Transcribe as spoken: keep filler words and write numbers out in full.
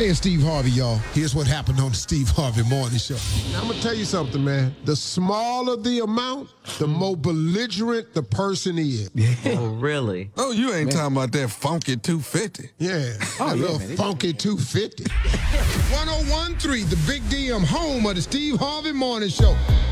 Hey, it's Steve Harvey, y'all. Here's what happened on the Steve Harvey Morning Show. Now, I'm going to tell you something, man. The smaller the amount, the more belligerent the person is. Yeah. Oh, really? Oh, you ain't man. talking about that funky two fifty. Yeah, oh, that yeah, little man. funky two fifty. one oh one point three, the Big D M, home of the Steve Harvey Morning Show.